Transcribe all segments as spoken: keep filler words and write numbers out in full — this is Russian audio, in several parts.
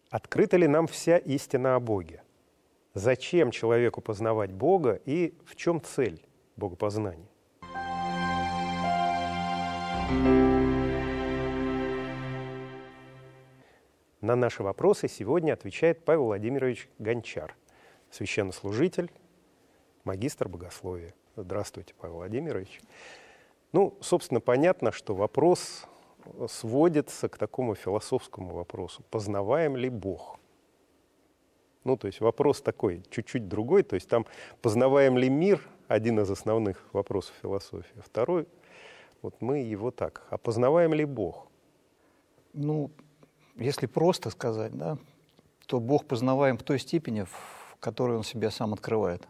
Открыта ли нам вся истина о Боге? Зачем человеку познавать Бога и в чем цель богопознания? На наши вопросы сегодня отвечает Павел Владимирович Гончар, священнослужитель, магистр богословия. Здравствуйте, Павел Владимирович. Ну, собственно, понятно, что вопрос сводится к такому философскому вопросу. Познаваем ли Бог? Ну, то есть вопрос такой, чуть-чуть другой. То есть там познаваем ли мир, один из основных вопросов философии. Второй, вот мы его так, а познаваем ли Бог? Ну, если просто сказать, да, то Бог познаваем в той степени, в которой Он себя сам открывает.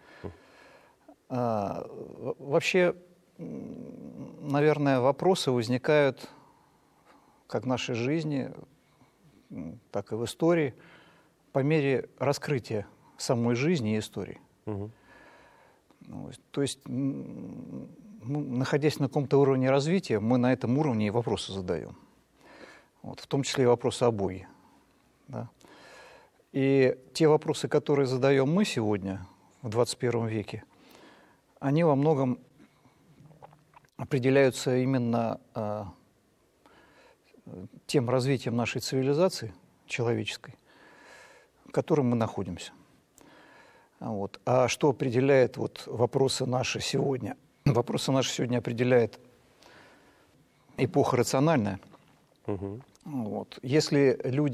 А, вообще, наверное, вопросы возникают как в нашей жизни, так и в истории, по мере раскрытия самой жизни и истории. Угу. То есть, ну, находясь на каком-то уровне развития, мы на этом уровне и вопросы задаем. Вот, в том числе и вопросы о Боге. Да? И те вопросы, которые задаем мы сегодня, в двадцать первом веке, они во многом определяются именно а, тем развитием нашей цивилизации человеческой, в котором мы находимся. Вот. А что определяет вот, вопросы наши сегодня? Вопросы наши сегодня определяет эпоха рациональная. Угу. Вот. Если люди